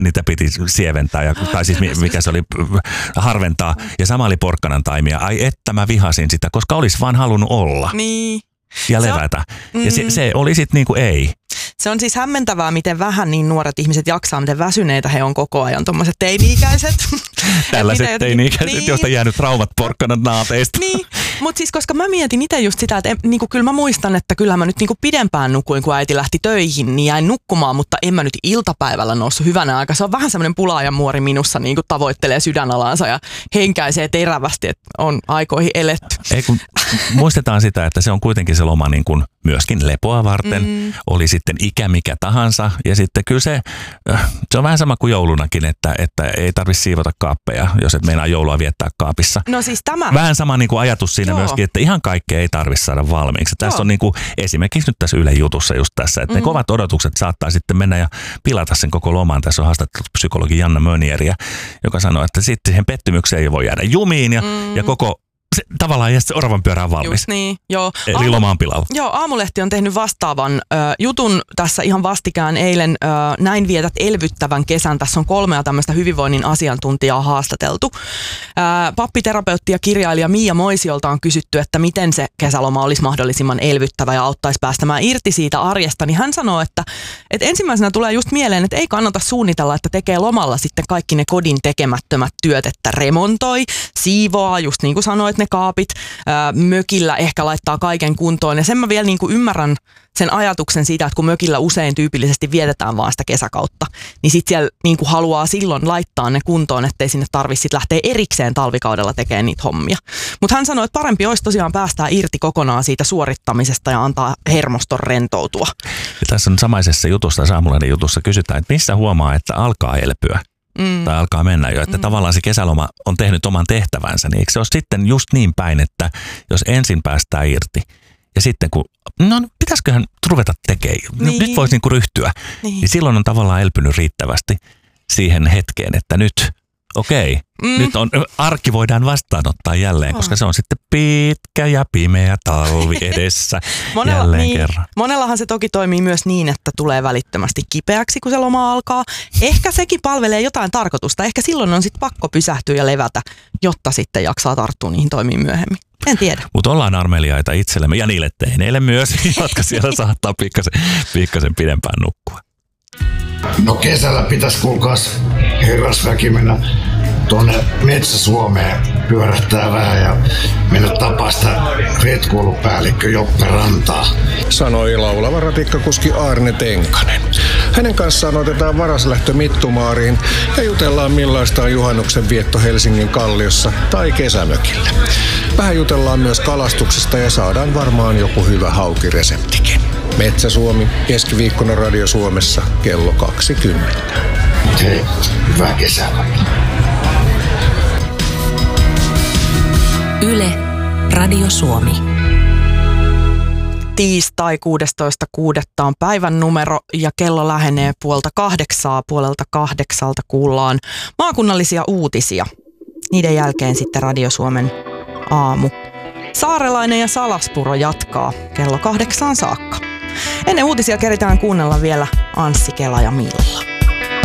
niitä piti sieventää, tai siis mikä se oli, harventaa. Ja sama oli porkkanan taimia. Ai että mä vihasin sitä, koska olisi vaan halunnut olla. Niin. Ja levätä. Ja se oli sitten niinku ei. Se on siis hämmentävää, miten vähän niin nuoret ihmiset jaksaa, miten väsyneitä he on koko ajan, tuommoiset teini-ikäiset. Tällaiset teini-ikäiset, joista on jäänyt traumat porkkanan naateista. Niin, mutta siis koska mä mietin itse just sitä, että niinku, kyllä mä muistan, että kyllä mä nyt niinku pidempään nukuin, kun äiti lähti töihin, niin jäin nukkumaan, mutta en mä nyt iltapäivällä noussut hyvänä aikaa. Se on vähän semmoinen pulaajan muori minussa, niinku tavoittelee sydänalaansa ja henkäisee terävästi, että on aikoihin eletty. Ei kun muistetaan sitä, että se on kuitenkin se loma niin kuin myöskin lepoa varten, oli sitten ikä mikä tahansa. Ja sitten kyllä se on vähän sama kuin joulunakin, että ei tarvitse siivota kaappeja, jos et meinaa joulua viettää kaapissa. No siis tämä. Vähän sama niin kuin ajatus siinä myöskin, että ihan kaikkea ei tarvitse saada valmiiksi. Tässä on niin kuin esimerkiksi nyt tässä Ylen jutussa just tässä, että ne kovat odotukset saattaa sitten mennä ja pilata sen koko loman. Tässä on haastattu psykologi Janna Mönieriä, joka sanoo, että sitten siihen pettymykseen ei voi jäädä jumiin ja koko tavallaan se oravan pyörä on valmis. Just niin, joo. Eli loma on pilalla. Joo, Aamulehti on tehnyt vastaavan jutun tässä ihan vastikään eilen. Näin vietät elvyttävän kesän. Tässä on 3 tämmöistä hyvinvoinnin asiantuntijaa haastateltu. Pappiterapeutti ja kirjailija Mia Moisiolta on kysytty, että miten se kesäloma olisi mahdollisimman elvyttävä ja auttaisi päästämään irti siitä arjesta. Niin hän sanoo, että ensimmäisenä tulee just mieleen, että ei kannata suunnitella, että tekee lomalla sitten kaikki ne kodin tekemättömät työt, että remontoi, siivoaa, just niin kuin sanoit, ne kaapit, mökillä ehkä laittaa kaiken kuntoon. Ja sen mä vielä niin kuin ymmärrän sen ajatuksen siitä, että kun mökillä usein tyypillisesti vietetään vaan sitä kesäkautta, niin sit siellä niin kuin haluaa silloin laittaa ne kuntoon, ettei sinne tarvitse sit lähteä erikseen talvikaudella tekemään niitä hommia. Mutta hän sanoi, että parempi olisi tosiaan päästää irti kokonaan siitä suorittamisesta ja antaa hermoston rentoutua. Ja tässä on samaisessa jutussa, Saamulainen jutussa kysytään, että missä huomaa, että alkaa elpyä? Tai alkaa mennä jo, että tavallaan se kesäloma on tehnyt oman tehtävänsä, niin eikö se ole sitten just niin päin, että jos ensin päästään irti ja sitten kun, pitäisiköhän ruveta tekemään, nyt voisi niinku ryhtyä, niin silloin on tavallaan elpynyt riittävästi siihen hetkeen, että nyt, nyt on, arki voidaan vastaanottaa jälleen, koska se on sitten pitkä ja pimeä talvi edessä jälleen kerran. Monellahan se toki toimii myös niin, että tulee välittömästi kipeäksi, kun se loma alkaa. Ehkä sekin palvelee jotain tarkoitusta. Ehkä silloin on sitten pakko pysähtyä ja levätä, jotta sitten jaksaa tarttua niihin toimiin myöhemmin. En tiedä. Mutta ollaan armeliaita itsellemme ja niille teineille myös, jotka siellä saattaa pikkasen pidempään nukkua. No kesällä pitäisi kuulkaas herrasväki mennä tuonne Metsä-Suomeen pyörähtää vähän ja mennä tapaa sitä retkuilupäällikkö Joppe Rantaa. Sanoi laulava ratikkakuski Aarne Tenkanen. Hänen kanssaan otetaan varaslähtö Mittumaariin ja jutellaan millaista on juhannuksen vietto Helsingin Kalliossa tai kesämökillä. Vähän jutellaan myös kalastuksesta ja saadaan varmaan joku hyvä haukireseptikin. Metsä-Suomi, keskiviikkona Radio Suomessa kello 20. Hei, hyvää kesää. Yle, Radio Suomi. Tiistai 16.6. on päivän numero ja kello lähenee 7:30. 7:30 kuullaan maakunnallisia uutisia. Niiden jälkeen sitten Radio Suomen aamu. Saarelainen ja Salaspuro jatkaa kello 8 saakka. Ennen uutisia keritään kuunnella vielä Anssi Kela ja Milla.